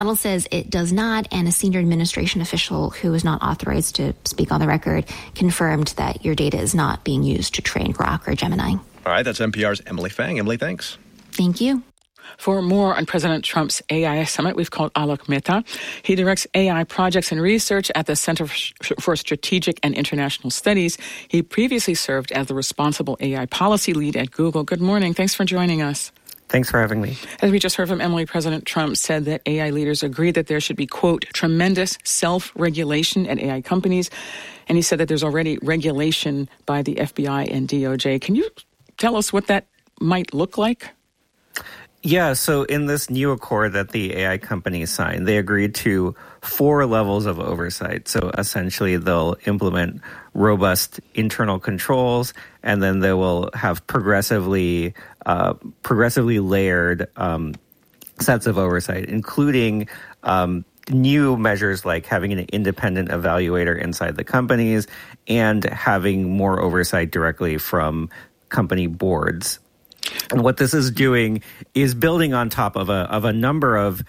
model says it does not, and a senior administration official who is not authorized to speak on the record confirmed that your data is not being used to train Grok or Gemini. All right, that's NPR's Emily Fang. Emily, thanks. Thank you. For more on President Trump's AI summit, we've called Alok Mehta. He directs AI projects and research at the Center for Strategic and International Studies. He previously served as the responsible AI policy lead at Google. Good morning. Thanks for joining us. Thanks for having me. As we just heard from Emily, President Trump said that AI leaders agree that there should be, quote, tremendous self-regulation at AI companies. And he said that there's already regulation by the FBI and DOJ. Can you tell us what that might look like? Yeah, so in this new accord that the AI companies signed, they agreed to 4 levels of oversight. So essentially, they'll implement robust internal controls, and then they will have progressively layered sets of oversight, including new measures like having an independent evaluator inside the companies and having more oversight directly from company boards. And what this is doing is building on top of a number of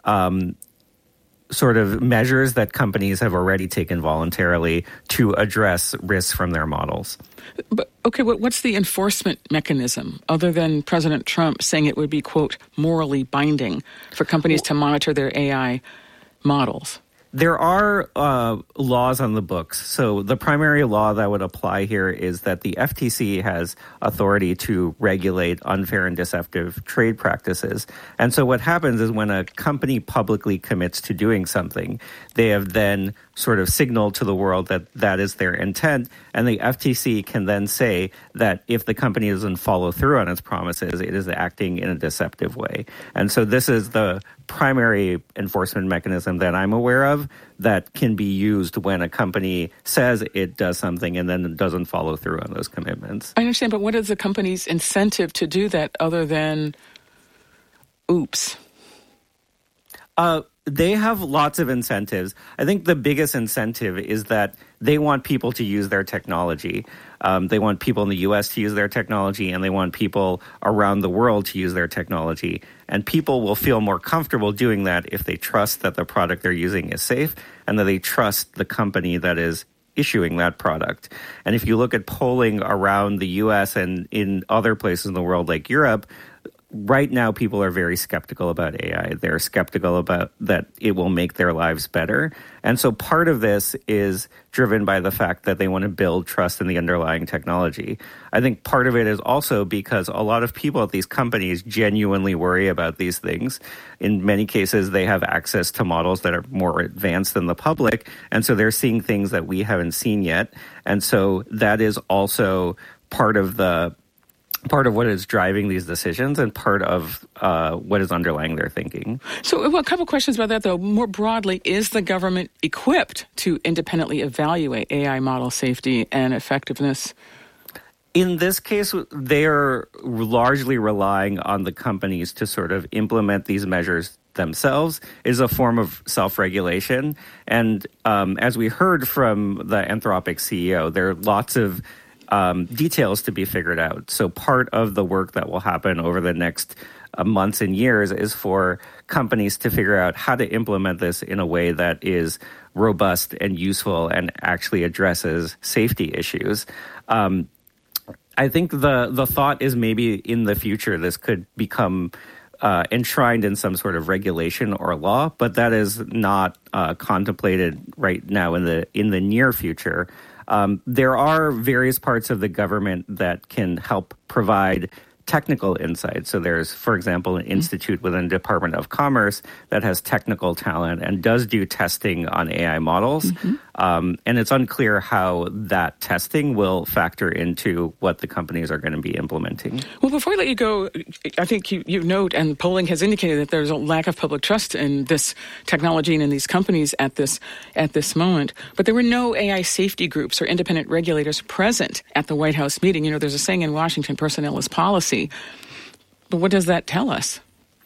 sort of measures that companies have already taken voluntarily to address risks from their models. But, okay, what's the enforcement mechanism other than President Trump saying it would be, quote, morally binding for companies to monitor their AI models? There are laws on the books. So the primary law that would apply here is that the FTC has authority to regulate unfair and deceptive trade practices. And so what happens is when a company publicly commits to doing something, they have then sort of signaled to the world that that is their intent. And the FTC can then say that if the company doesn't follow through on its promises, it is acting in a deceptive way. And so this is the primary enforcement mechanism that I'm aware of that can be used when a company says it does something and then it doesn't follow through on those commitments. I understand, but what is the company's incentive to do that other than oops? They have lots of incentives. I think the biggest incentive is that they want people to use their technology. They want people in the U.S. to use their technology, and they want people around the world to use their technology. And people will feel more comfortable doing that if they trust that the product they're using is safe and that they trust the company that is issuing that product. And if you look at polling around the U.S. and in other places in the world like Europe, right now, people are very skeptical about AI. They're skeptical about that it will make their lives better. And so part of this is driven by the fact that they want to build trust in the underlying technology. I think part of it is also because a lot of people at these companies genuinely worry about these things. In many cases, they have access to models that are more advanced than the public. And so they're seeing things that we haven't seen yet. And so that is also part of what is driving these decisions and part of what is underlying their thinking. So a couple questions about that, though. More broadly, is the government equipped to independently evaluate AI model safety and effectiveness? In this case, they are largely relying on the companies to sort of implement these measures themselves. It is a form of self-regulation. And as we heard from the Anthropic CEO, there are lots of details to be figured out. So part of the work that will happen over the next months and years is for companies to figure out how to implement this in a way that is robust and useful and actually addresses safety issues. I think the thought is maybe in the future this could become enshrined in some sort of regulation or law, but that is not contemplated right now in the near future. There are various parts of the government that can help provide technical insight. So there's, for example, an institute within the Department of Commerce that has technical talent and does do testing on AI models. And it's unclear how that testing will factor into what the companies are going to be implementing. Well, before I let you go, I think you note, and polling has indicated that there's a lack of public trust in this technology and in these companies at this moment. But there were no AI safety groups or independent regulators present at the White House meeting. You know, there's a saying in Washington, personnel is policy. But what does that tell us?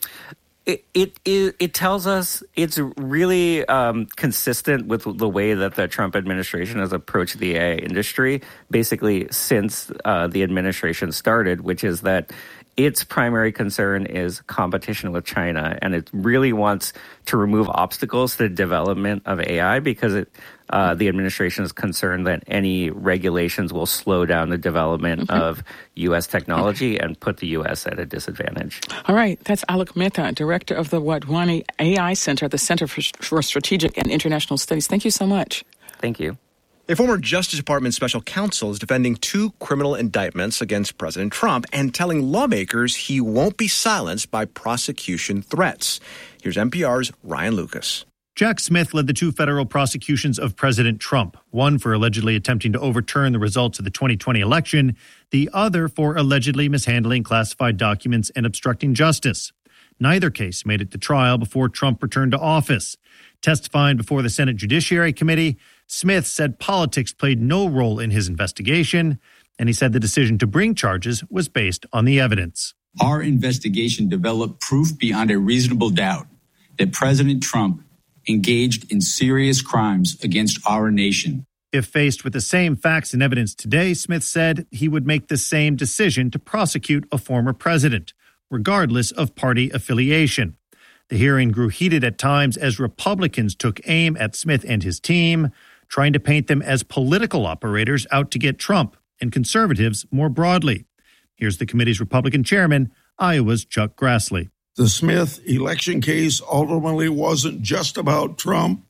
It tells us it's really consistent with the way that the Trump administration has approached the AI industry, basically since the administration started, which is that its primary concern is competition with China, and it really wants to remove obstacles to the development of AI because the administration is concerned that any regulations will slow down the development of U.S. technology and put the U.S. at a disadvantage. All right. That's Alok Mehta, director of the Wadhwani AI Center at the Center for Strategic and International Studies. Thank you so much. Thank you. A former Justice Department special counsel is defending 2 criminal indictments against President Trump and telling lawmakers he won't be silenced by prosecution threats. Here's NPR's Ryan Lucas. Jack Smith led the 2 federal prosecutions of President Trump, one for allegedly attempting to overturn the results of the 2020 election, the other for allegedly mishandling classified documents and obstructing justice. Neither case made it to trial before Trump returned to office. Testifying before the Senate Judiciary Committee, Smith said politics played no role in his investigation, and he said the decision to bring charges was based on the evidence. Our investigation developed proof beyond a reasonable doubt that President Trump engaged in serious crimes against our nation. If faced with the same facts and evidence today, Smith said he would make the same decision to prosecute a former president, regardless of party affiliation. The hearing grew heated at times as Republicans took aim at Smith and his team, trying to paint them as political operators out to get Trump, and conservatives more broadly. Here's the committee's Republican chairman, Iowa's Chuck Grassley. The Smith election case ultimately wasn't just about Trump.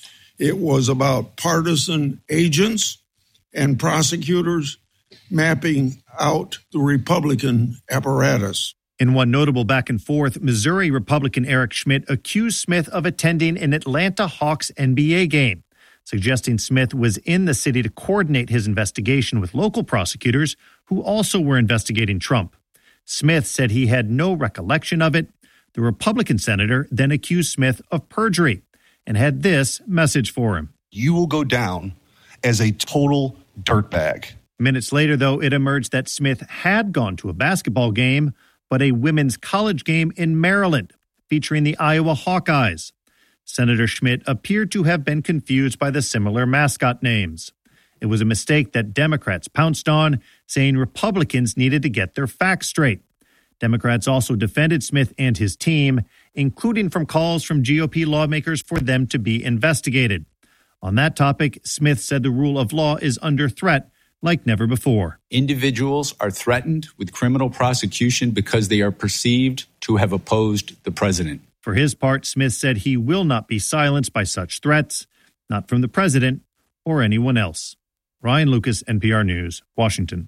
It was about partisan agents and prosecutors mapping out the Republican apparatus. In one notable back and forth, Missouri Republican Eric Schmidt accused Smith of attending an Atlanta Hawks NBA game, suggesting Smith was in the city to coordinate his investigation with local prosecutors who also were investigating Trump. Smith said he had no recollection of it. The Republican senator then accused Smith of perjury and had this message for him. You will go down as a total dirtbag. Minutes later, though, it emerged that Smith had gone to a basketball game, but a women's college game in Maryland featuring the Iowa Hawkeyes. Senator Schmidt appeared to have been confused by the similar mascot names. It was a mistake that Democrats pounced on, saying Republicans needed to get their facts straight. Democrats also defended Smith and his team, including from calls from GOP lawmakers for them to be investigated. On that topic, Smith said the rule of law is under threat like never before. Individuals are threatened with criminal prosecution because they are perceived to have opposed the president. For his part, Smith said he will not be silenced by such threats, not from the president or anyone else. Ryan Lucas, NPR News, Washington.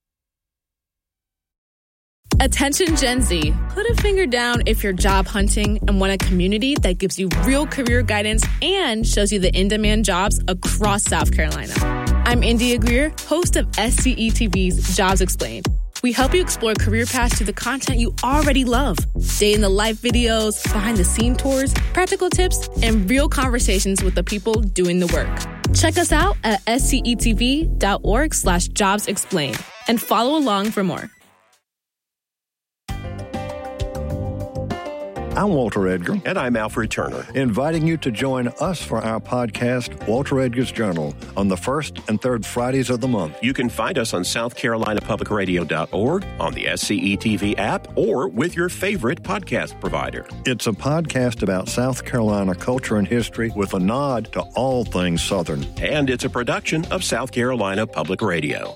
Attention Gen Z, put a finger down if you're job hunting and want a community that gives you real career guidance and shows you the in-demand jobs across South Carolina. I'm India Greer, host of SCETV's Jobs Explained. We help you explore career paths through the content you already love. Day-in-the-life videos, behind-the-scene tours, practical tips, and real conversations with the people doing the work. Check us out at scetv.org/jobsexplained and follow along for more. I'm Walter Edgar. And I'm Alfred Turner. Inviting you to join us for our podcast, Walter Edgar's Journal, on the first and third Fridays of the month. You can find us on SouthCarolinaPublicRadio.org, on the SCETV app, or with your favorite podcast provider. It's a podcast about South Carolina culture and history with a nod to all things Southern. And it's a production of South Carolina Public Radio.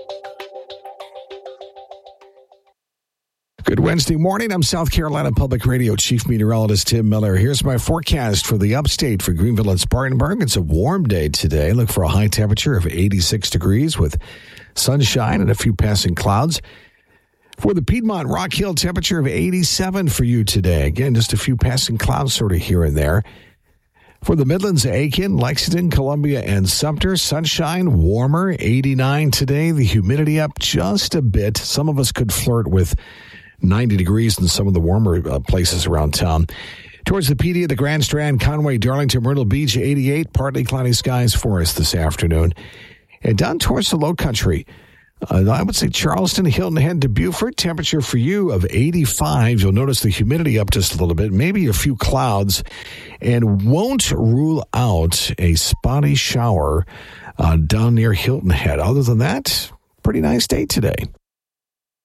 Good Wednesday morning. I'm South Carolina Public Radio Chief Meteorologist Tim Miller. Here's my forecast for the upstate for Greenville and Spartanburg. It's a warm day today. Look for a high temperature of 86 degrees with sunshine and a few passing clouds. For the Piedmont Rock Hill, temperature of 87 for you today. Again, just a few passing clouds sort of here and there. For the Midlands, Aiken, Lexington, Columbia, and Sumter, sunshine, warmer, 89 today. The humidity up just a bit. Some of us could flirt with 90 degrees in some of the warmer places around town. Towards the PD, the Grand Strand, Conway, Darlington, Myrtle Beach, 88. Partly cloudy skies for us this afternoon. And down towards the low country, I would say Charleston, Hilton Head to Beaufort, temperature for you of 85. You'll notice the humidity up just a little bit, maybe a few clouds, and won't rule out a spotty shower down near Hilton Head. Other than that, pretty nice day today.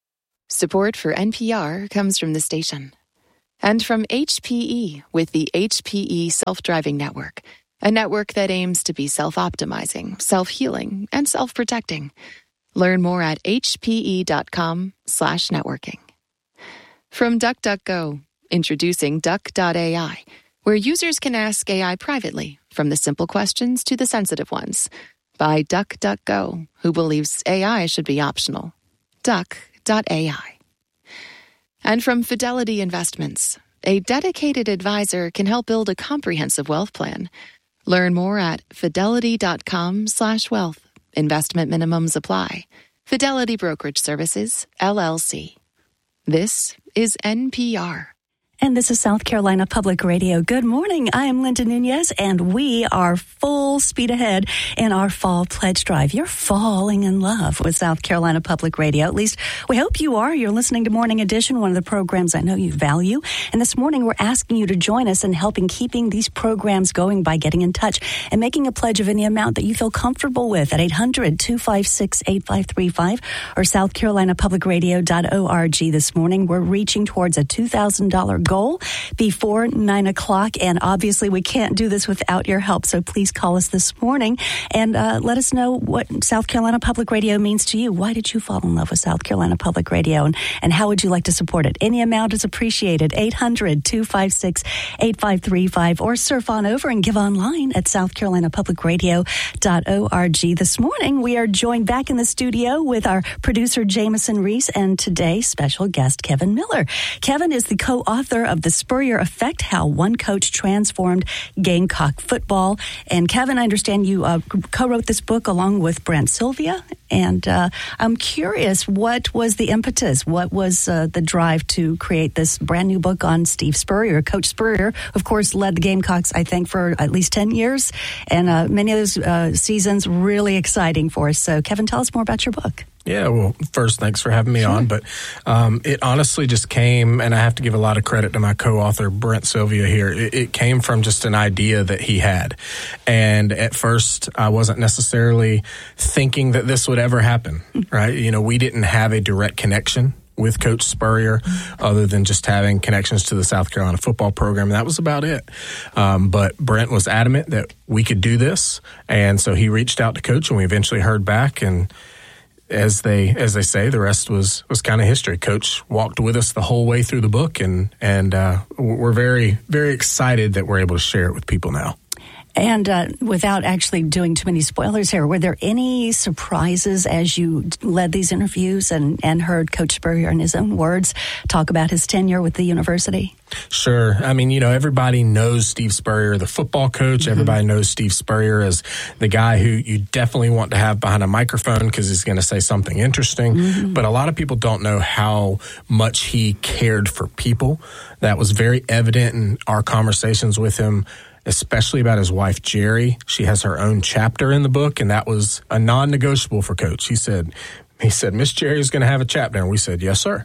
Support for NPR comes from the station. And from HPE with the HPE Self-Driving Network, a network that aims to be self-optimizing, self-healing, and self-protecting. Learn more at hpe.com/networking. From DuckDuckGo, introducing Duck.ai, where users can ask AI privately, from the simple questions to the sensitive ones. By DuckDuckGo, who believes AI should be optional. Duck.ai. And from Fidelity Investments, a dedicated advisor can help build a comprehensive wealth plan. Learn more at fidelity.com/wealth. Investment minimums apply. Fidelity Brokerage Services, LLC. This is NPR. And this is South Carolina Public Radio. Good morning. I am Linda Nunez, and we are full speed ahead in our fall pledge drive. You're falling in love with South Carolina Public Radio. At least we hope you are. You're listening to Morning Edition, one of the programs I know you value. And this morning, we're asking you to join us in helping keeping these programs going by getting in touch and making a pledge of any amount that you feel comfortable with at 800-256-8535 or southcarolinapublicradio.org. This morning, we're reaching towards a $2,000 goal before 9 o'clock. And obviously we can't do this without your help. So please call us this morning and let us know what South Carolina Public Radio means to you. Why did you fall in love with South Carolina Public Radio? And how would you like to support it? Any amount is appreciated. 800-256-8535 or surf on over and give online at southcarolinapublicradio.org. This morning we are joined back in the studio with our producer Jameson Reese and today's special guest Kevin Miller. Kevin is the co-author of The Spurrier Effect, How One Coach Transformed Gamecock Football. And Kevin, I understand you co-wrote this book along with Brent Sylvia. And I'm curious, what was the impetus? What was the drive to create this brand new book on Steve Spurrier? Coach Spurrier, of course, led the Gamecocks, I think, for at least 10 years. And many of those seasons really exciting for us. So, Kevin, tell us more about your book. Yeah, well, first, thanks for having me on. But it honestly just came, and I have to give a lot of credit to my co-author, Brent Sylvia here. It came from just an idea that he had. And at first, I wasn't necessarily thinking that this would ever happen, right? You know, we didn't have a direct connection with Coach Spurrier other than just having connections to the South Carolina football program. That was about it. But Brent was adamant that we could do this. And so he reached out to Coach, and we eventually heard back. And as they say, the rest was kind of history. Coach walked with us the whole way through the book, and we're very, very excited that we're able to share it with people now. And without actually doing too many spoilers here, were there any surprises as you led these interviews and heard Coach Spurrier in his own words talk about his tenure with the university? Sure. I mean, you know, everybody knows Steve Spurrier, the football coach. Mm-hmm. Everybody knows Steve Spurrier as the guy who you definitely want to have behind a microphone because he's going to say something interesting. Mm-hmm. But a lot of people don't know how much he cared for people. That was very evident in our conversations with him, especially about his wife, Jerry. She has her own chapter in the book, and that was a non-negotiable for Coach. He said, Miss Jerry is going to have a chapter. And we said, yes, sir.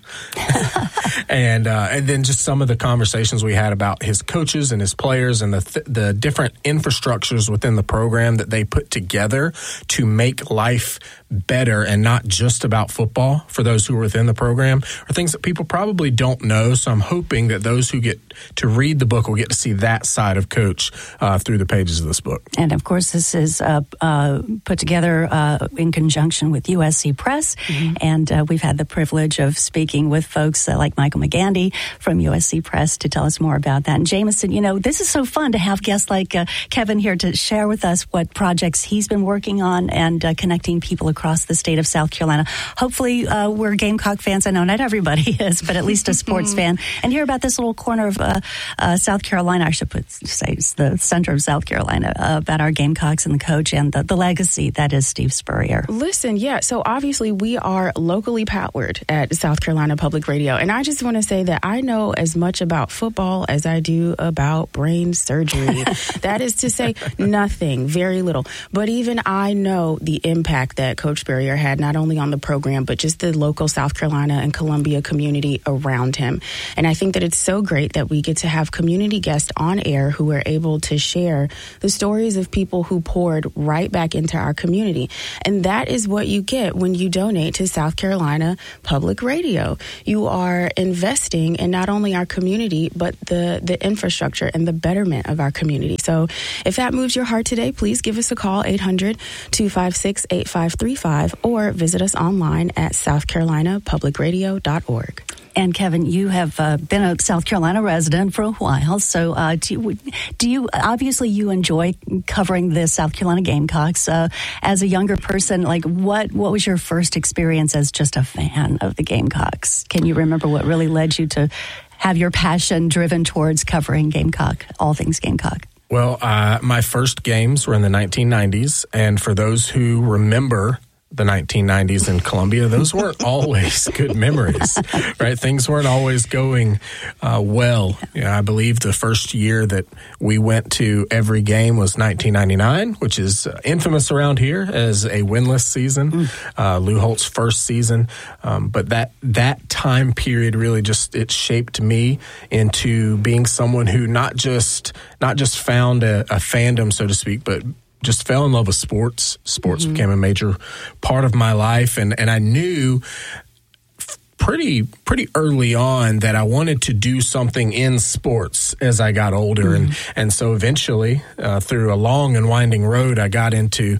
And then just some of the conversations we had about his coaches and his players and the different infrastructures within the program that they put together to make life better and not just about football for those who are within the program are things that people probably don't know. So I'm hoping that those who get to read the book will get to see that side of Coach through the pages of this book. And of course, this is put together in conjunction with USC Press. Mm-hmm. And we've had the privilege of speaking with folks like Michael McGandy from USC Press to tell us more about that. And Jameson, you know, this is so fun to have guests like Kevin here to share with us what projects he's been working on and connecting people across the state of South Carolina. Hopefully, we're Gamecock fans. I know not everybody is, but at least a sports fan. And hear about this little corner of South Carolina, I should say it's the center of South Carolina, about our Gamecocks and the coach and the legacy that is Steve Spurrier. Listen, yeah, so obviously we are locally powered at South Carolina Public Radio. And I just want to say that I know as much about football as I do about brain surgery. That is to say nothing, very little. But even I know the impact that Coach Spurrier had not only on the program, but just the local South Carolina and Columbia community around him. And I think that it's so great that we get to have community guests on air who are able to share the stories of people who poured right back into our community. And that is what you get when you donate to South Carolina Public Radio. You are investing in not only our community, but the infrastructure and the betterment of our community. So if that moves your heart today, please give us a call, 800-256-8535, or visit us online at southcarolinapublicradio.org. And Kevin, you have been a South Carolina resident for a while, so do you obviously you enjoy covering the South Carolina Gamecocks. As a younger person, like what was your first experience as just a fan of the Gamecocks? Can you remember what really led you to have your passion driven towards covering Gamecock, all things Gamecock? Well, my first games were in the 1990s, and for those who remember the 1990s in Columbia, those weren't always good memories, right? Things weren't always going well. I believe the first year that we went to every game was 1999, which is infamous around here as a winless season, Lou Holt's first season. But that time period really it shaped me into being someone who not just found a fandom, so to speak, but just fell in love with sports. Sports became a major part of my life, and I knew pretty early on that I wanted to do something in sports as I got older, and so eventually, through a long and winding road, I got into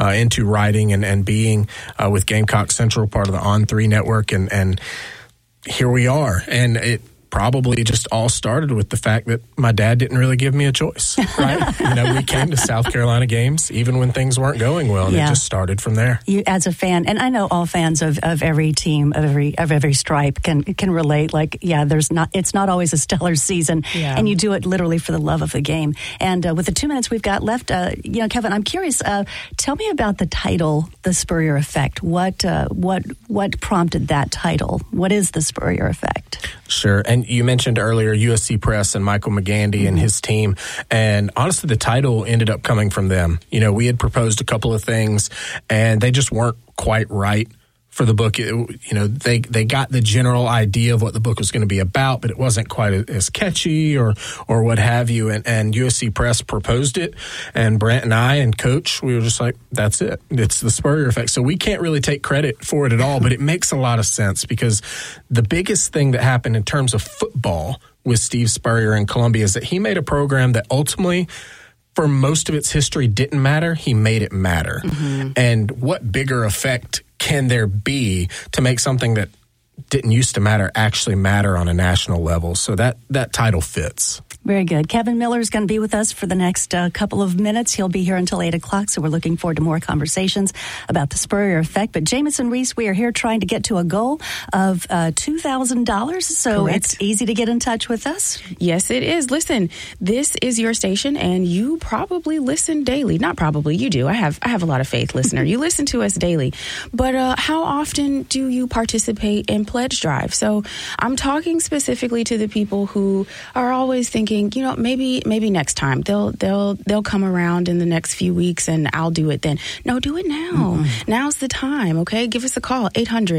writing and being with Gamecock Central, part of the On3 network, and here we are, and it probably just all started with the fact that my dad didn't really give me a choice, right? We came to South Carolina games even when things weren't going well, and it just started from there. You, as a fan, and I know all fans of every team, of every stripe can relate. Like, it's not always a stellar season, and you do it literally for the love of the game. And with the 2 minutes we've got left, Kevin, I'm curious. Tell me about the title, The Spurrier Effect. What prompted that title? What is the Spurrier Effect? Sure. And you mentioned earlier USC Press and Michael McGandy and his team. And honestly, the title ended up coming from them. We had proposed a couple of things, and they just weren't quite right for the book. They got the general idea of what the book was going to be about, but it wasn't quite as catchy or what have you. And USC Press proposed it, and Brent and I and Coach, we were just like, that's it. It's the Spurrier Effect. So we can't really take credit for it at all, but it makes a lot of sense because the biggest thing that happened in terms of football with Steve Spurrier in Columbia is that he made a program that ultimately, for most of its history, didn't matter. He made it matter. And what bigger effect can there be to make something that didn't used to matter actually matter on a national level? So that title fits. Very good. Kevin Miller is going to be with us for the next couple of minutes. He'll be here until 8 o'clock, so we're looking forward to more conversations about the Spurrier Effect. But Jameson Reese, we are here trying to get to a goal of $2,000, so Correct. It's easy to get in touch with us. Yes, it is. Listen, this is your station, and you probably listen daily. Not probably, you do. I have a lot of faith, listener. You listen to us daily. But how often do you participate in pledge drive? So I'm talking specifically to the people who are always thinking, maybe next time they'll come around in the next few weeks and I'll do it then. No, do it now. Now's the time. Okay, give us a call,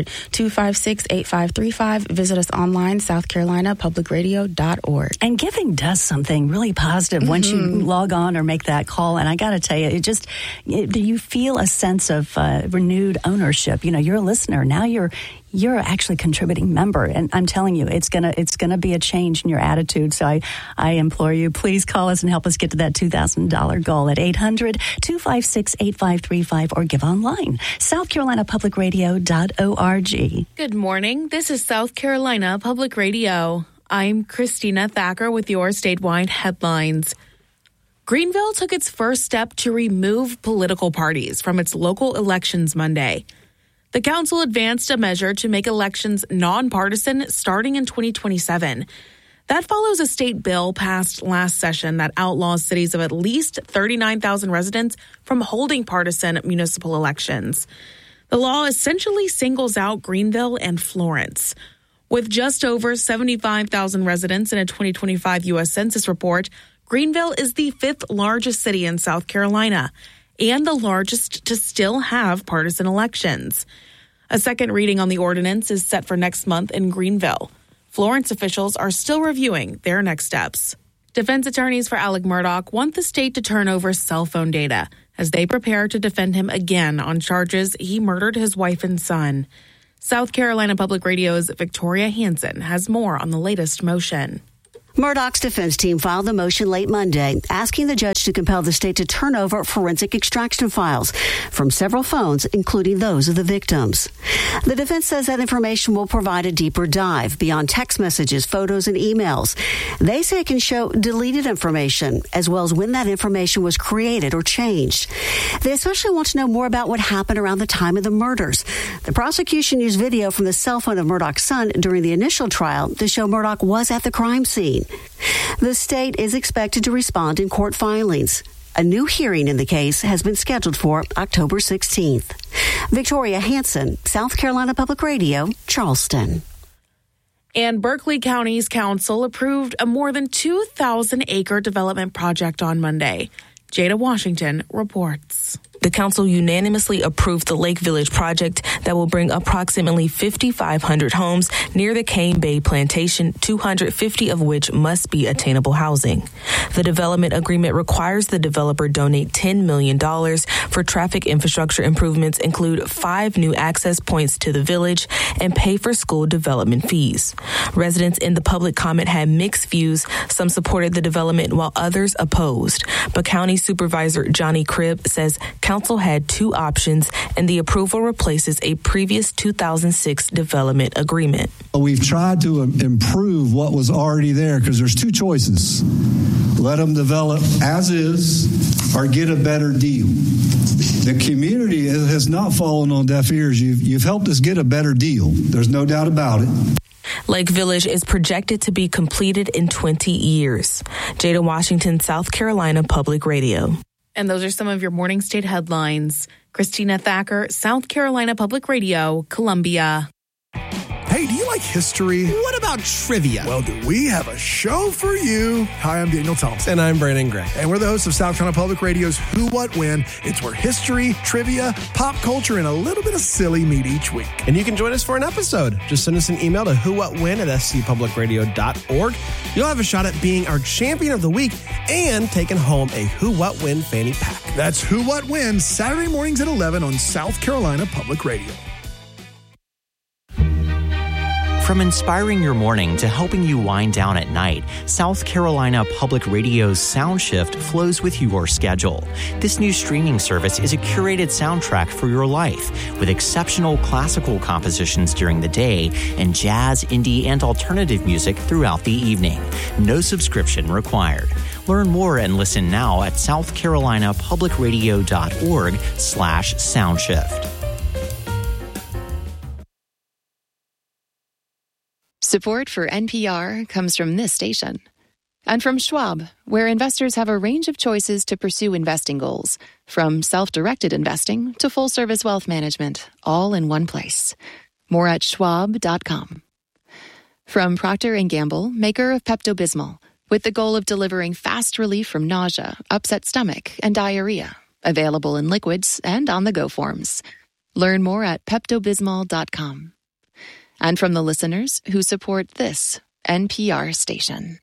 800-256-8535. Visit us online, southcarolinapublicradio.org. And giving does something really positive once you log on or make that call. And I got to tell you, you feel a sense of renewed ownership. You're a listener now. You're actually a contributing member, and I'm telling you, it's gonna be a change in your attitude. So I implore you, please call us and help us get to that $2,000 goal at 800-256-8535 or give online, southcarolinapublicradio.org. Good morning. This is South Carolina Public Radio. I'm Christina Thacker with your statewide headlines. Greenville took its first step to remove political parties from its local elections Monday. The council advanced a measure to make elections nonpartisan starting in 2027. That follows a state bill passed last session that outlaws cities of at least 39,000 residents from holding partisan municipal elections. The law essentially singles out Greenville and Florence. With just over 75,000 residents in a 2025 U.S. Census report, Greenville is the fifth largest city in South Carolina and the largest to still have partisan elections. A second reading on the ordinance is set for next month in Greenville. Florence officials are still reviewing their next steps. Defense attorneys for Alec Murdaugh want the state to turn over cell phone data as they prepare to defend him again on charges he murdered his wife and son. South Carolina Public Radio's Victoria Hansen has more on the latest motion. Murdaugh's defense team filed the motion late Monday, asking the judge to compel the state to turn over forensic extraction files from several phones, including those of the victims. The defense says that information will provide a deeper dive beyond text messages, photos, and emails. They say it can show deleted information, as well as when that information was created or changed. They especially want to know more about what happened around the time of the murders. The prosecution used video from the cell phone of Murdaugh's son during the initial trial to show Murdaugh was at the crime scene. The state is expected to respond in court filings. A new hearing in the case has been scheduled for October 16th. Victoria Hansen, South Carolina Public Radio, Charleston. And Berkeley County's council approved a more than 2,000-acre development project on Monday. Jada Washington reports. The council unanimously approved the Lake Village project that will bring approximately 5,500 homes near the Cane Bay Plantation, 250 of which must be attainable housing. The development agreement requires the developer donate $10 million for traffic infrastructure improvements, include 5 new access points to the village, and pay for school development fees. Residents in the public comment had mixed views. Some supported the development while others opposed. But County Supervisor Johnny Cribb says Council had 2 options, and the approval replaces a previous 2006 development agreement. We've tried to improve what was already there because there's 2 choices. Let them develop as is or get a better deal. The community has not fallen on deaf ears. You've helped us get a better deal. There's no doubt about it. Lake Village is projected to be completed in 20 years. Jada Washington, South Carolina Public Radio. And those are some of your morning state headlines. Christina Thacker, South Carolina Public Radio, Columbia. Hey, do you like history? What about trivia? Well, do we have a show for you? Hi, I'm Daniel Thompson. And I'm Brandon Gray. And we're the hosts of South Carolina Public Radio's Who, What, When. It's where history, trivia, pop culture, and a little bit of silly meet each week. And you can join us for an episode. Just send us an email to whowhatwhen@scpublicradio.org. You'll have a shot at being our champion of the week and taking home a Who, What, When fanny pack. That's Who, What, When, Saturday mornings at 11 on South Carolina Public Radio. From inspiring your morning to helping you wind down at night, South Carolina Public Radio's SoundShift flows with your schedule. This new streaming service is a curated soundtrack for your life, with exceptional classical compositions during the day and jazz, indie, and alternative music throughout the evening. No subscription required. Learn more and listen now at southcarolinapublicradio.org/soundshift. Support for NPR comes from this station. And from Schwab, where investors have a range of choices to pursue investing goals, from self-directed investing to full-service wealth management, all in one place. More at schwab.com. From Procter & Gamble, maker of Pepto-Bismol, with the goal of delivering fast relief from nausea, upset stomach, and diarrhea. Available in liquids and on-the-go forms. Learn more at peptobismol.com. And from the listeners who support this NPR station.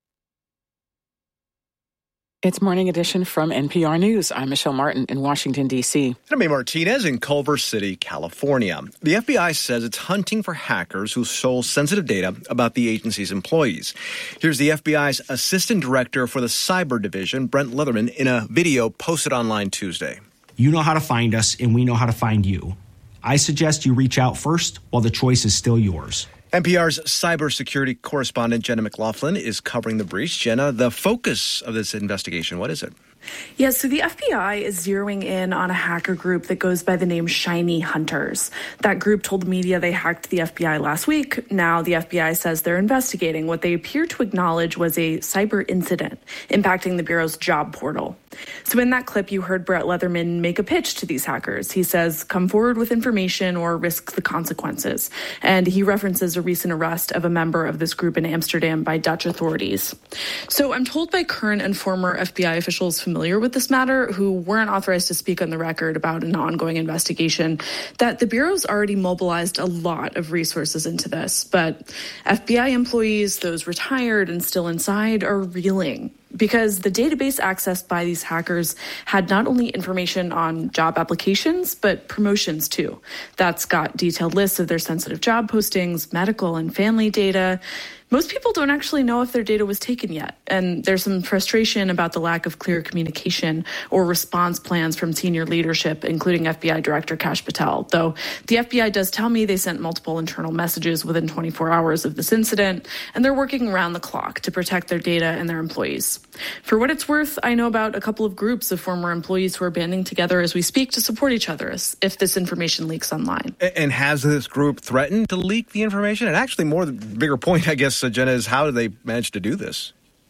It's Morning Edition from NPR News. I'm Michelle Martin in Washington, D.C. I'm May Martinez in Culver City, California. The FBI says it's hunting for hackers who stole sensitive data about the agency's employees. Here's the FBI's Assistant Director for the Cyber Division, Brent Leatherman, in a video posted online Tuesday. You know how to find us, and we know how to find you. I suggest you reach out first while the choice is still yours. NPR's cybersecurity correspondent Jenna McLaughlin is covering the breach. Jenna, the focus of this investigation, what is it? Yeah, so the FBI is zeroing in on a hacker group that goes by the name Shiny Hunters. That group told media they hacked the FBI last week. Now the FBI says they're investigating what they appear to acknowledge was a cyber incident impacting the Bureau's job portal. So in that clip, you heard Brett Leatherman make a pitch to these hackers. He says, come forward with information or risk the consequences. And he references a recent arrest of a member of this group in Amsterdam by Dutch authorities. So I'm told by current and former FBI officials familiar familiar with this matter who weren't authorized to speak on the record about an ongoing investigation that the Bureau's already mobilized a lot of resources into this. But FBI employees, those retired and still inside, are reeling because the database accessed by these hackers had not only information on job applications, but promotions too. That's got detailed lists of their sensitive job postings, medical and family data. Most people don't actually know if their data was taken yet, and there's some frustration about the lack of clear communication or response plans from senior leadership, including FBI Director Kash Patel, though the FBI does tell me they sent multiple internal messages within 24 hours of this incident, and they're working around the clock to protect their data and their employees. For what it's worth, I know about a couple of groups of former employees who are banding together as we speak to support each other if this information leaks online. And has this group threatened to leak the information? And actually, the bigger point, I guess, Jenna, is how did they manage to do this?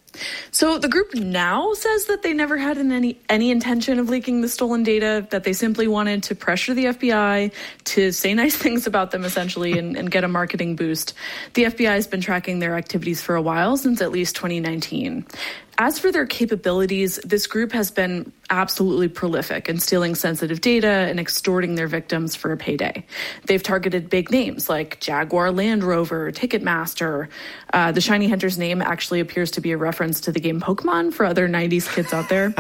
So the group now says that they never had any intention of leaking the stolen data, that they simply wanted to pressure the FBI to say nice things about them, essentially, and get a marketing boost. The FBI has been tracking their activities for a while, since at least 2019. As for their capabilities, this group has been absolutely prolific in stealing sensitive data and extorting their victims for a payday. They've targeted big names like Jaguar Land Rover, Ticketmaster. The Shiny Hunter's name actually appears to be a reference to the game Pokemon for other 90s kids out there.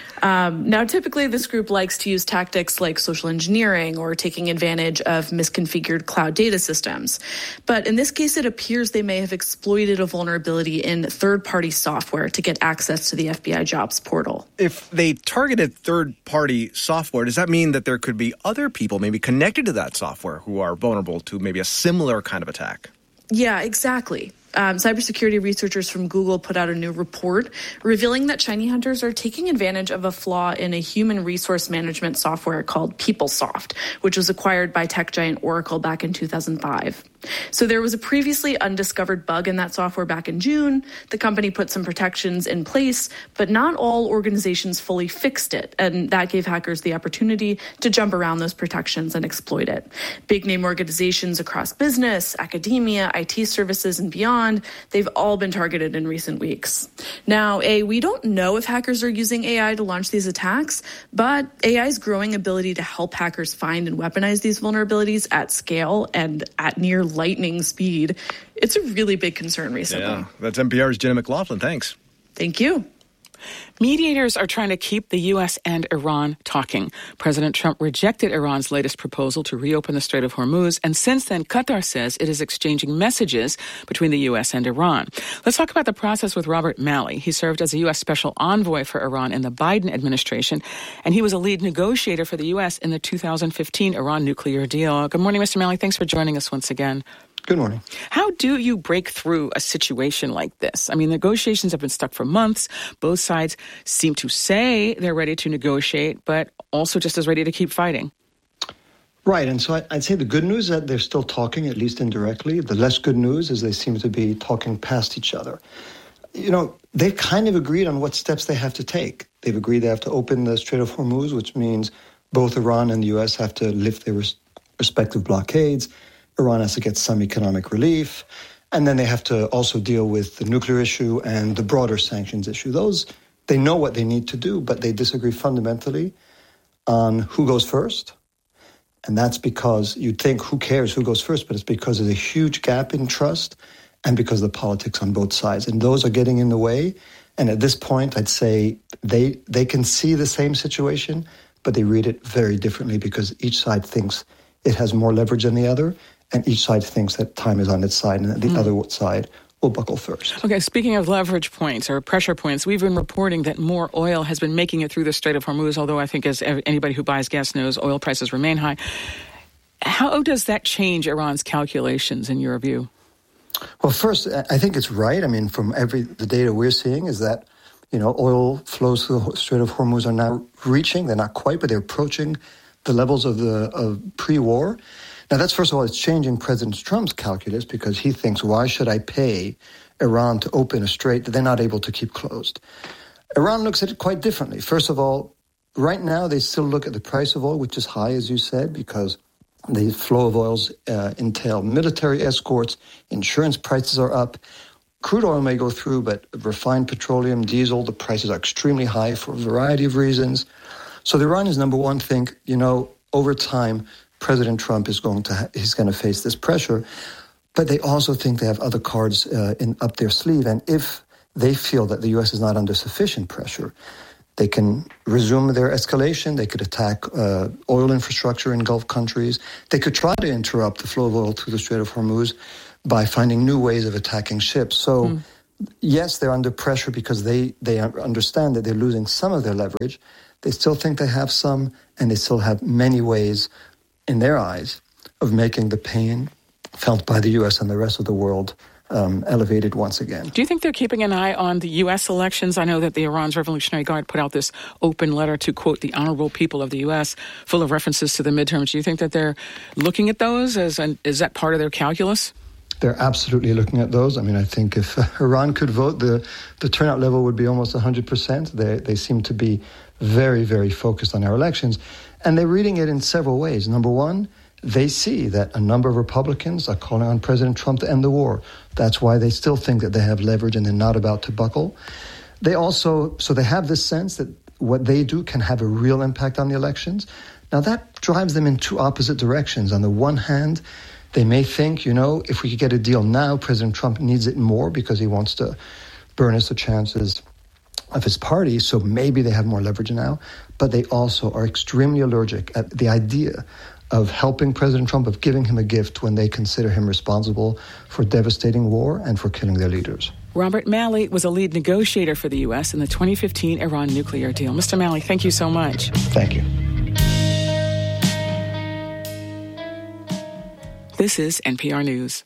Now, typically, this group likes to use tactics like social engineering or taking advantage of misconfigured cloud data systems. But in this case, it appears they may have exploited a vulnerability in third-party software to get access to the FBI jobs portal. If they targeted third-party software, does that mean that there could be other people maybe connected to that software who are vulnerable to maybe a similar kind of attack? Yeah, exactly. Cybersecurity researchers from Google put out a new report revealing that shiny hunters are taking advantage of a flaw in a human resource management software called PeopleSoft, which was acquired by tech giant Oracle back in 2005. So there was a previously undiscovered bug in that software back in June. The company put some protections in place, but not all organizations fully fixed it, and that gave hackers the opportunity to jump around those protections and exploit it. Big name organizations across business, academia, IT services, and beyond, they've all been targeted in recent weeks. Now, we don't know if hackers are using AI to launch these attacks, but AI's growing ability to help hackers find and weaponize these vulnerabilities at scale and at near lightning speed, it's a really big concern recently. Yeah, that's NPR's Jenna McLaughlin. Thanks. Thank you. Mediators are trying to keep the U.S. and Iran talking. President Trump rejected Iran's latest proposal to reopen the Strait of Hormuz, and since then, Qatar says it is exchanging messages between the U.S. and Iran. Let's talk about the process with Robert Malley. He served as a U.S. Special Envoy for Iran in the Biden administration, and he was a lead negotiator for the U.S. in the 2015 Iran nuclear deal. Good morning, Mr. Malley. Thanks for joining us once again. Good morning. How do you break through a situation like this? I mean, negotiations have been stuck for months. Both sides seem to say they're ready to negotiate, but also just as ready to keep fighting. Right. And so I'd say the good news is that they're still talking, at least indirectly. The less good news is they seem to be talking past each other. You know, they've kind of agreed on what steps they have to take. They've agreed they have to open the Strait of Hormuz, which means both Iran and the U.S. have to lift their respective blockades. Iran has to get some economic relief, and then they have to also deal with the nuclear issue and the broader sanctions issue. Those, they know what they need to do, but they disagree fundamentally on who goes first. And that's because you'd think, who cares who goes first? But it's because there's a huge gap in trust and because of the politics on both sides. And those are getting in the way. And at this point, I'd say they can see the same situation, but they read it very differently because each side thinks it has more leverage than the other. And each side thinks that time is on its side and that the other side will buckle first. Okay, speaking of leverage points or pressure points, we've been reporting that more oil has been making it through the Strait of Hormuz, although I think as anybody who buys gas knows, oil prices remain high. How does that change Iran's calculations in your view? Well, first, I think it's right. I mean, from the data we're seeing is that, you know, oil flows through the Strait of Hormuz are now reaching, they're not quite, but they're approaching the levels of pre-war. Now, that's, first of all, it's changing President Trump's calculus because he thinks, why should I pay Iran to open a strait that they're not able to keep closed? Iran looks at it quite differently. First of all, right now, they still look at the price of oil, which is high, as you said, because the flow of oils entail military escorts, insurance prices are up, crude oil may go through, but refined petroleum, diesel, the prices are extremely high for a variety of reasons. So the Iranians, number one, think, over time, President Trump is going to face this pressure. But they also think they have other cards up their sleeve. And if they feel that the U.S. is not under sufficient pressure, they can resume their escalation. They could attack oil infrastructure in Gulf countries. They could try to interrupt the flow of oil through the Strait of Hormuz by finding new ways of attacking ships. So, yes, they're under pressure because they understand that they're losing some of their leverage. They still think they have some, and they still have many ways, in their eyes, of making the pain felt by the U.S. and the rest of the world elevated once again. Do you think they're keeping an eye on the U.S. elections? I know that the Iran's Revolutionary Guard put out this open letter to, quote, the honorable people of the U.S., full of references to the midterms. Do you think that they're looking at those? Is that part of their calculus? They're absolutely looking at those. I mean, I think if Iran could vote, the turnout level would be almost 100%. They seem to be very, very focused on our elections. And they're reading it in several ways. Number one, they see that a number of Republicans are calling on President Trump to end the war. That's why they still think that they have leverage and they're not about to buckle. They have this sense that what they do can have a real impact on the elections. Now, that drives them in two opposite directions. On the one hand, they may think, if we could get a deal now, President Trump needs it more because he wants to burnish the chances of his party, so maybe they have more leverage now. But they also are extremely allergic at the idea of helping President Trump, of giving him a gift when they consider him responsible for devastating war and for killing their leaders. Robert Malley was a lead negotiator for the U.S. in the 2015 Iran nuclear deal. Mr. Malley, thank you so much. Thank you. This is NPR News.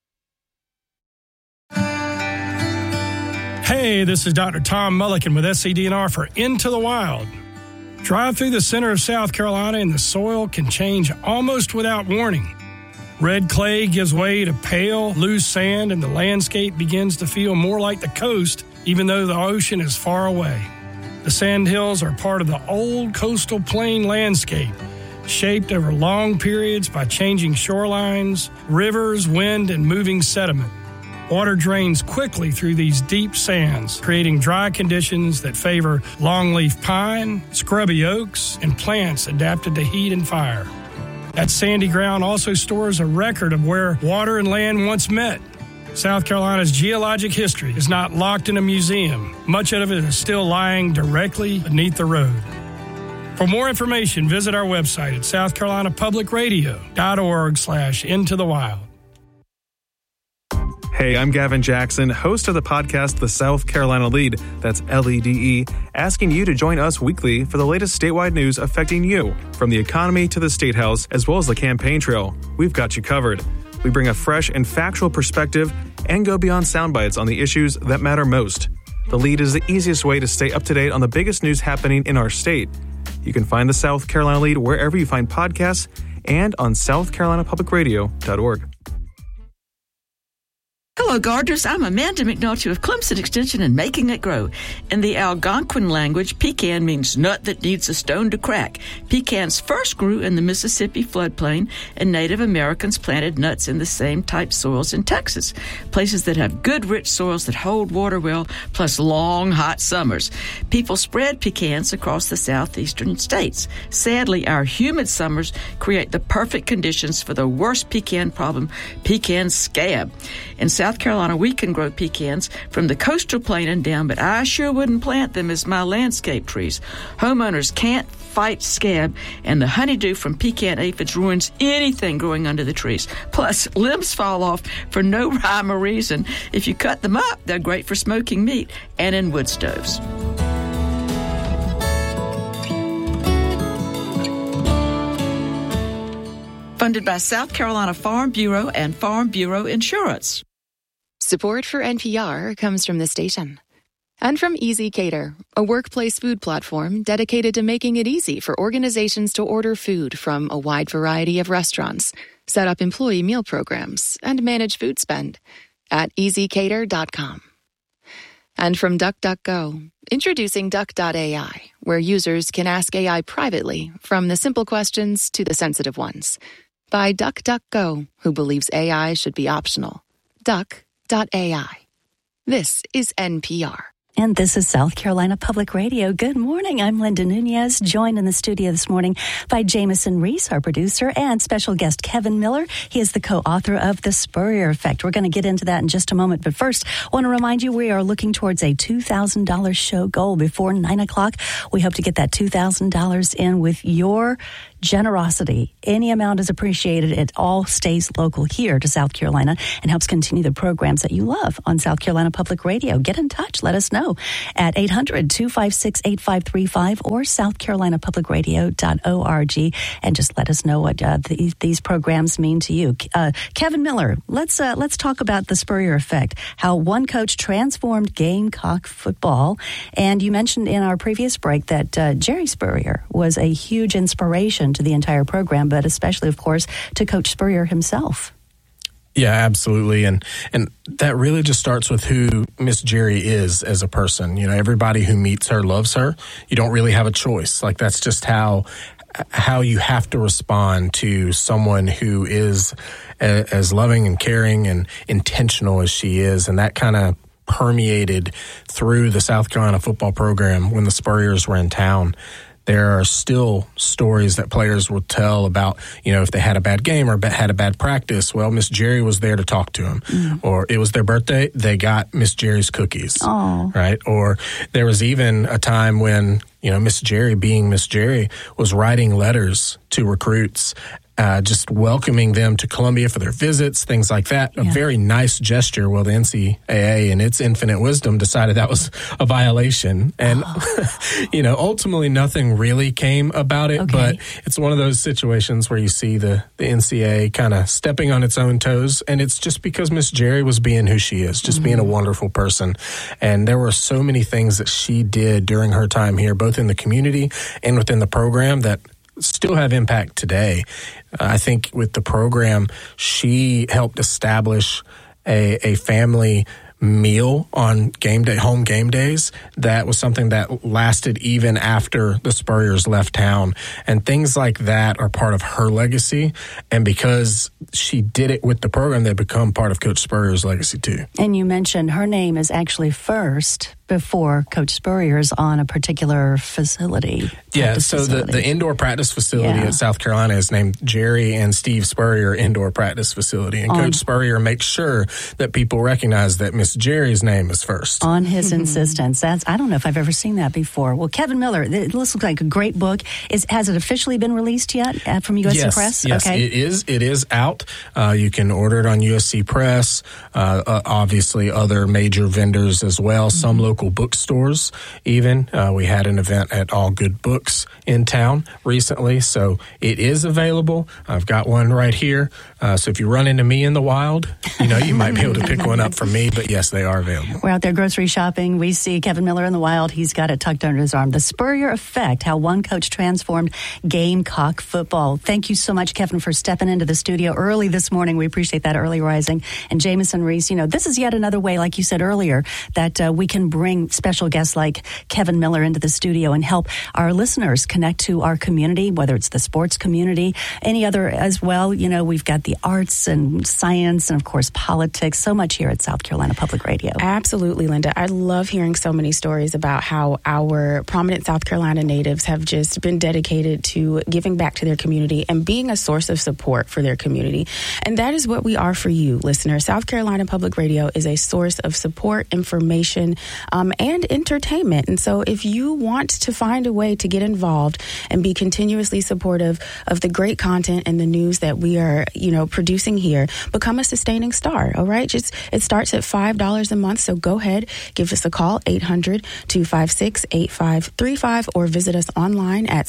Hey, this is Dr. Tom Mulliken with SCDNR for Into the Wild. Drive through the center of South Carolina and the soil can change almost without warning. Red clay gives way to pale, loose sand, and the landscape begins to feel more like the coast, even though the ocean is far away. The sandhills are part of the old coastal plain landscape, shaped over long periods by changing shorelines, rivers, wind, and moving sediment. Water drains quickly through these deep sands, creating dry conditions that favor longleaf pine, scrubby oaks, and plants adapted to heat and fire. That sandy ground also stores a record of where water and land once met. South Carolina's geologic history is not locked in a museum. Much of it is still lying directly beneath the road. For more information, visit our website at southcarolinapublicradio.org/intothewild. Hey, I'm Gavin Jackson, host of the podcast The South Carolina Lead, that's LEDE, asking you to join us weekly for the latest statewide news affecting you, from the economy to the State House, as well as the campaign trail. We've got you covered. We bring a fresh and factual perspective and go beyond sound bites on the issues that matter most. The Lead is the easiest way to stay up to date on the biggest news happening in our state. You can find the South Carolina Lead wherever you find podcasts and on southcarolinapublicradio.org. Hello, gardeners. I'm Amanda McNulty of Clemson Extension and Making It Grow. In the Algonquin language, pecan means nut that needs a stone to crack. Pecans first grew in the Mississippi floodplain, and Native Americans planted nuts in the same type soils in Texas, places that have good, rich soils that hold water well, plus long, hot summers. People spread pecans across the southeastern states. Sadly, our humid summers create the perfect conditions for the worst pecan problem, pecan scab. In South Carolina, we can grow pecans from the coastal plain and down, but I sure wouldn't plant them as my landscape trees. Homeowners can't fight scab, and the honeydew from pecan aphids ruins anything growing under the trees. Plus, limbs fall off for no rhyme or reason. If you cut them up, they're great for smoking meat and in wood stoves. Funded by South Carolina Farm Bureau and Farm Bureau Insurance. Support for NPR comes from the station. And from Easy Cater, a workplace food platform dedicated to making it easy for organizations to order food from a wide variety of restaurants, set up employee meal programs, and manage food spend at easycater.com. And from DuckDuckGo, introducing Duck.ai, where users can ask AI privately, from the simple questions to the sensitive ones. By DuckDuckGo, who believes AI should be optional. Duck.ai. This is NPR. And this is South Carolina Public Radio. Good morning. I'm Linda Nunez, joined in the studio this morning by Jameson Reese, our producer, and special guest Kevin Miller. He is the co-author of The Spurrier Effect. We're going to get into that in just a moment. But first, I want to remind you we are looking towards a $2,000 show goal before 9 o'clock. We hope to get that $2,000 in with your generosity. Any amount is appreciated. It all stays local here to South Carolina and helps continue the programs that you love on South Carolina Public Radio. Get in touch. Let us know at 800-256-8535 or southcarolinapublicradio.org, and just let us know what these programs mean to you. Kevin Miller, let's talk about the Spurrier Effect, how one coach transformed Gamecock football. And you mentioned in our previous break that Jerry Spurrier was a huge inspiration to the entire program, but especially, of course, to Coach Spurrier himself. Yeah, absolutely. And that really just starts with who Miss Jerry is as a person. You know, everybody who meets her loves her. You don't really have a choice. Like, that's just how you have to respond to someone who is as loving and caring and intentional as she is. And that kind of permeated through the South Carolina football program when the Spurriers were in town. There are still stories that players will tell about, you know, if they had a bad game or had a bad practice. Well, Miss Jerry was there to talk to them. Or it was their birthday, they got Miss Jerry's cookies. Oh. Right? Or there was even a time when, you know, Miss Jerry, being Miss Jerry, was writing letters to recruits, just welcoming them to Columbia for their visits, things like that. Yeah. A very nice gesture. Well, the NCAA, in its infinite wisdom, decided that was a violation. And, you know, ultimately nothing really came about it. Okay. But it's one of those situations where you see the NCAA kind of stepping on its own toes. And it's just because Miss Jerry was being who she is, just being a wonderful person. And there were so many things that she did during her time here, both in the community and within the program, that still have impact today. I think with the program, she helped establish a family meal on game day, home game days. That was something that lasted even after the Spurriers left town. And things like that are part of her legacy. And because she did it with the program, they become part of Coach Spurrier's legacy too. And you mentioned her name is actually first before Coach Spurrier's on a particular facility. Yeah, so the indoor practice facility at South Carolina is named Jerry and Steve Spurrier Indoor Practice Facility. And Coach Spurrier makes sure that people recognize that Miss Jerry's name is first. On his insistence. I don't know if I've ever seen that before. Well, Kevin Miller, this looks like a great book. Has it officially been released yet from USC Press? Yes, okay. It is out. You can order it on USC Press. Obviously, other major vendors as well. Some local bookstores even. We had an event at All Good Books in town recently, so it is available. I've got one right here. So if you run into me in the wild, you know, you might be able to pick one up from me, but yes, they are available. We're out there grocery shopping. We see Kevin Miller in the wild. He's got it tucked under his arm. The Spurrier Effect, how one coach transformed Gamecock football. Thank you so much, Kevin, for stepping into the studio early this morning. We appreciate that early rising. And Jameson Reese, you know, this is yet another way, like you said earlier, that we can bring special guests like Kevin Miller into the studio and help our listeners connect to our community, whether it's the sports community, any other as well. You know, we've got the arts and science and, of course, politics. So much here at South Carolina Public Radio. Absolutely, Linda. I love hearing so many stories about how our prominent South Carolina natives have just been dedicated to giving back to their community and being a source of support for their community. And that is what we are for you, listeners. South Carolina Public Radio is a source of support, information, and entertainment. And so if you want to find a way to get involved and be continuously supportive of the great content and the news that we are, you know, producing here, become a sustaining star. All right. It starts at $5 a month. So go ahead, give us a call, 800-256-8535, or visit us online at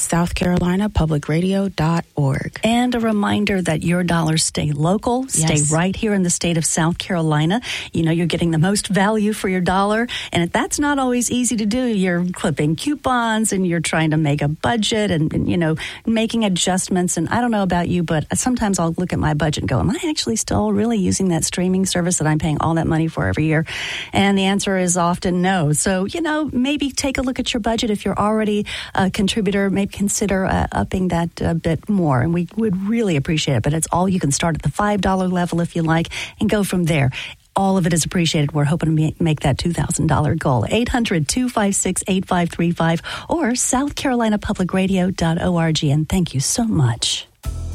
southcarolinapublicradio.org. And a reminder that your dollars stay local, stay right here in the state of South Carolina. You know, you're getting the most value for your dollar. And that's not always easy to do. You're clipping coupons and you're trying to make a budget and you know, making adjustments. And I don't know about you, but sometimes I'll look at my budget and go, am I actually still really using that streaming service that I'm paying all that money for every year? And the answer is often no. So, you know, maybe take a look at your budget. If you're already a contributor, maybe consider upping that a bit more. And we would really appreciate it. But it's all, you can start at the $5 level if you like and go from there. all of it is appreciated. We're hoping to make that $2,000 goal. 800-256-8535 or southcarolinapublicradio.org. And thank you so much.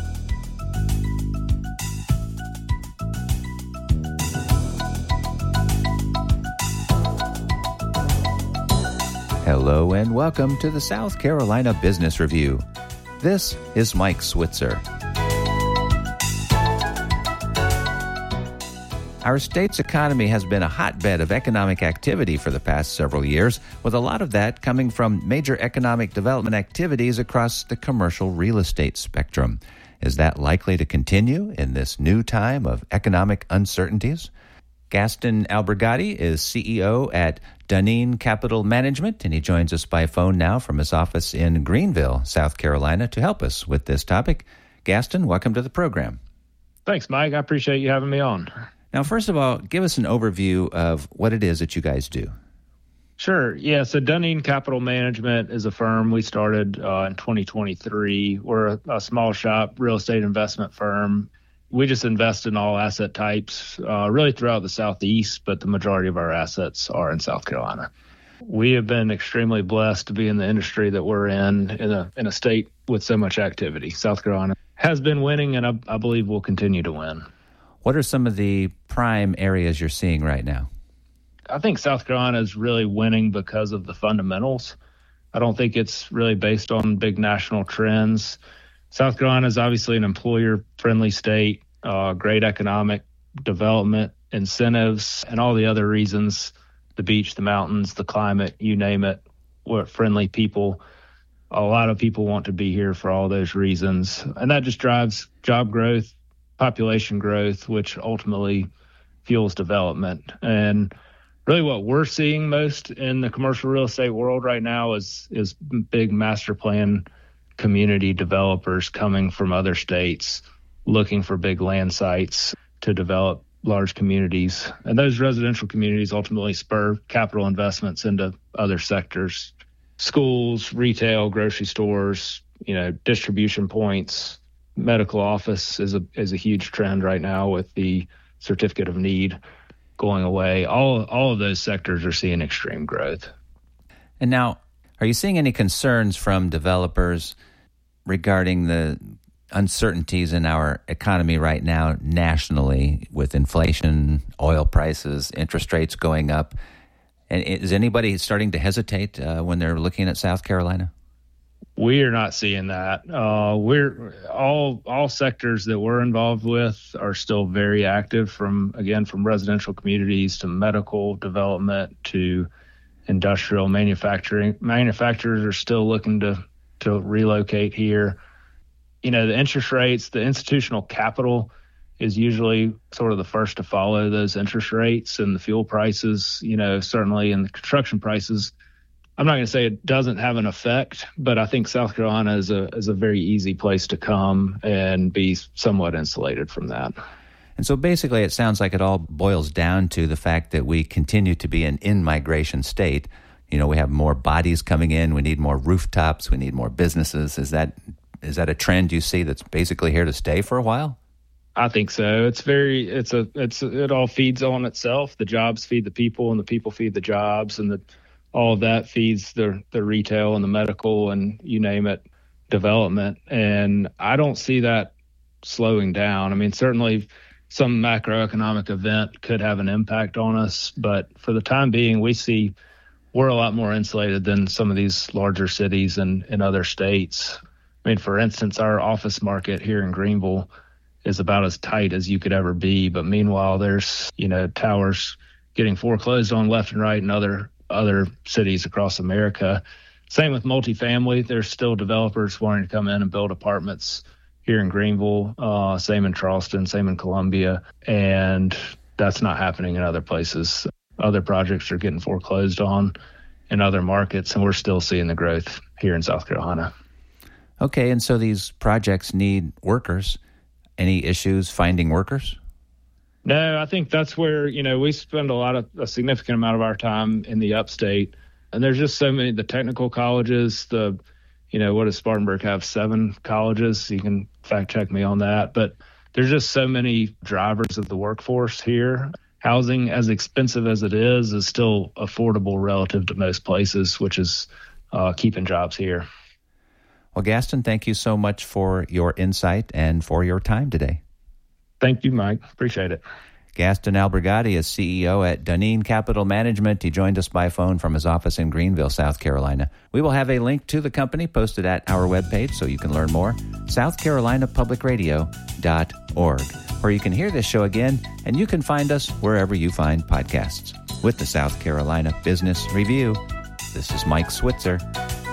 Hello and welcome to the South Carolina Business Review. This is Mike Switzer. Our state's economy has been a hotbed of economic activity for the past several years, with a lot of that coming from major economic development activities across the commercial real estate spectrum. Is that likely to continue in this new time of economic uncertainties? Gaston Albergati is CEO at Duneen Capital Management, and he joins us by phone now from his office in Greenville, South Carolina, to help us with this topic. Gaston, welcome to the program. Thanks, Mike. I appreciate you having me on. Now, first of all, give us an overview of what it is that you guys do. Sure. Yeah, so Duneen Capital Management is a firm we started in 2023. We're a small shop real estate investment firm. We just invest in all asset types, really throughout the Southeast, but the majority of our assets are in South Carolina. We have been extremely blessed to be in the industry that we're in a state with so much activity. South Carolina has been winning, and I believe will continue to win. What are some of the prime areas you're seeing right now? I think South Carolina is really winning because of the fundamentals. I don't think it's really based on big national trends. South Carolina is obviously an employer-friendly state, great economic development, incentives, and all the other reasons, the beach, the mountains, the climate, you name it, we're friendly people. A lot of people want to be here for all those reasons, and that just drives job growth, population growth, which ultimately fuels development. And really what we're seeing most in the commercial real estate world right now is big master plan community developers coming from other states looking for big land sites to develop large communities. And those residential communities ultimately spur capital investments into other sectors, schools, retail, grocery stores, distribution points. Medical office is a huge trend right now with the certificate of need going away. All of those sectors are seeing extreme growth. And now, are you seeing any concerns from developers regarding the uncertainties in our economy right now nationally with inflation, oil prices, interest rates going up? And is anybody starting to hesitate when they're looking at South Carolina? We are not seeing that. We're all sectors that we're involved with are still very active, from residential communities to medical development to industrial manufacturing. Manufacturers are still looking to relocate here. The interest rates, the institutional capital is usually sort of the first to follow those interest rates, and the fuel prices, certainly, and the construction prices. I'm not going to say it doesn't have an effect, but I think South Carolina is a very easy place to come and be somewhat insulated from that. And so basically it sounds like it all boils down to the fact that we continue to be an in-migration state. We have more bodies coming in, we need more rooftops, we need more businesses. Is that a trend you see that's basically here to stay for a while? I think so. It all feeds on itself. The jobs feed the people, and the people feed the jobs, and all of that feeds the retail and the medical and you name it development. And I don't see that slowing down. I mean, certainly some macroeconomic event could have an impact on us, but for the time being, we're a lot more insulated than some of these larger cities and other states. I mean, for instance, our office market here in Greenville is about as tight as you could ever be. But meanwhile, there's, towers getting foreclosed on left and right in other cities across America. Same with multifamily. There's still developers wanting to come in and build apartments here in Greenville, same in Charleston, same in Columbia. And that's not happening in other places. Other projects are getting foreclosed on in other markets, and we're still seeing the growth here in South Carolina. Okay, and so these projects need workers. Any issues finding workers? No, I think that's where, we spend a significant amount of our time in the upstate. And there's just so many, the technical colleges, what does Spartanburg have? 7 colleges? You can fact check me on that. But there's just so many drivers of the workforce here. housing, as expensive as it is still affordable relative to most places, which is keeping jobs here. Well, Gaston, thank you so much for your insight and for your time today. Thank you, Mike. Appreciate it. Gaston Albergati is CEO at Dunedin Capital Management. He joined us by phone from his office in Greenville, South Carolina. We will have a link to the company posted at our webpage so you can learn more, southcarolinapublicradio.org, where you can hear this show again, and you can find us wherever you find podcasts. With the South Carolina Business Review, this is Mike Switzer.